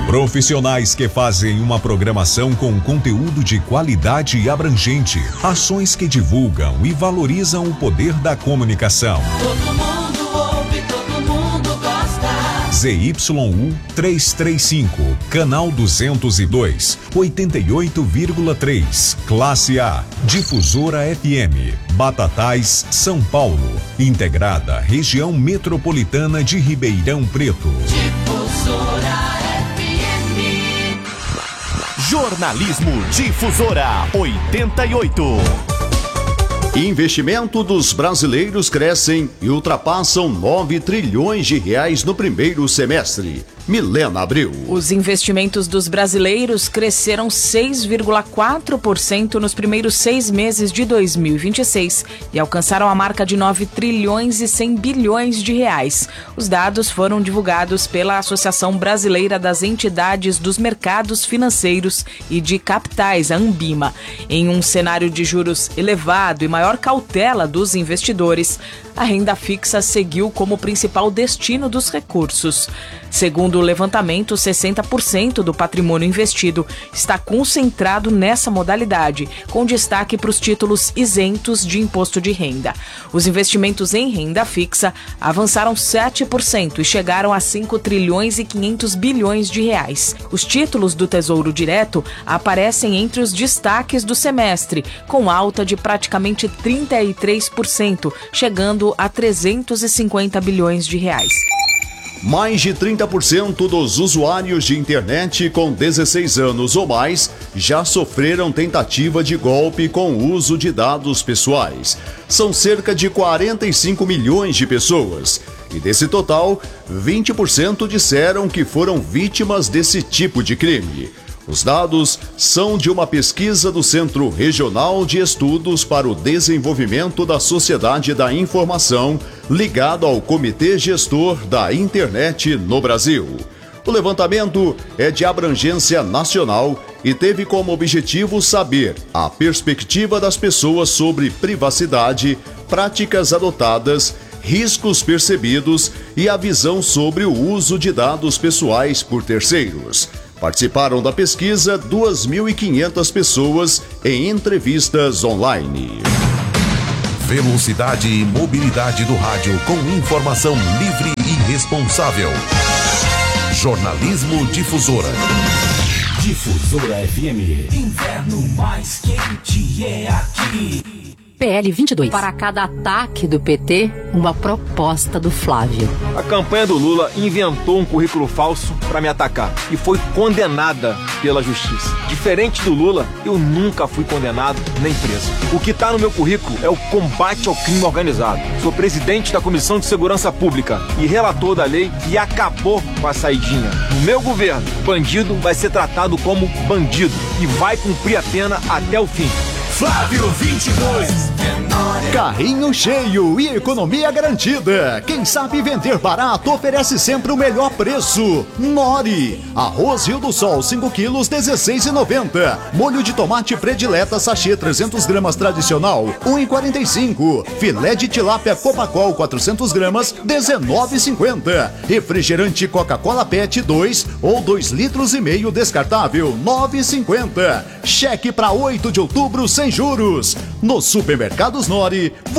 Profissionais que fazem uma programação com conteúdo de qualidade e abrangente. Ações que divulgam e valorizam o poder da comunicação. Todo mundo ouve, todo mundo gosta. ZYU 335, canal 202, 88,3, classe A, Difusora FM, Batatais, São Paulo, integrada região metropolitana de Ribeirão Preto. Difusora FM. Jornalismo Difusora 88. Investimento dos brasileiros crescem e ultrapassam 9 trilhões de reais no primeiro semestre. Milena Abreu. Os investimentos dos brasileiros cresceram 6,4% nos primeiros 6 meses de 2026 e alcançaram a marca de 9 trilhões e 100 bilhões de reais. Os dados foram divulgados pela Associação Brasileira das Entidades dos Mercados Financeiros e de Capitais, a Anbima. Em um cenário de juros elevado e maior cautela dos investidores, a renda fixa seguiu como principal destino dos recursos. Segundo o levantamento, 60% do patrimônio investido está concentrado nessa modalidade, com destaque para os títulos isentos de imposto de renda. Os investimentos em renda fixa avançaram 7% e chegaram a 5 trilhões e 500 bilhões de reais. Os títulos do Tesouro Direto aparecem entre os destaques do semestre, com alta de praticamente 33%, chegando a 350 bilhões de reais. Mais de 30% dos usuários de internet com 16 anos ou mais já sofreram tentativa de golpe com o uso de dados pessoais. São cerca de 45 milhões de pessoas. E desse total, 20% disseram que foram vítimas desse tipo de crime. Os dados são de uma pesquisa do Centro Regional de Estudos para o Desenvolvimento da Sociedade da Informação, ligado ao Comitê Gestor da Internet no Brasil. O levantamento é de abrangência nacional e teve como objetivo saber a perspectiva das pessoas sobre privacidade, práticas adotadas, riscos percebidos e a visão sobre o uso de dados pessoais por terceiros. Participaram da pesquisa 2.500 pessoas em entrevistas online. Velocidade e mobilidade do rádio com informação livre e responsável. Jornalismo Difusora. Difusora FM. Inverno mais quente é aqui. PL 22. Para cada ataque do PT, uma proposta do Flávio. A campanha do Lula inventou um currículo falso para me atacar e foi condenada pela justiça. Diferente do Lula, eu nunca fui condenado nem preso. O que está no meu currículo é o combate ao crime organizado. Sou presidente da Comissão de Segurança Pública e relator da lei que acabou com a saidinha. No meu governo, bandido vai ser tratado como bandido e vai cumprir a pena até o fim. Flávio 22. Carrinho cheio e economia garantida. Quem sabe vender barato oferece sempre o melhor preço. Nori. Arroz Rio do Sol 5 quilos 16,90. Molho de tomate predileta sachê 300 gramas tradicional 1,45. Filé de tilápia Copacol 400 gramas 19,50. Refrigerante Coca-Cola PET 2 ou 2,5 litros descartável 9,50. Cheque para 8 de outubro sem juros. Nos supermercados Nori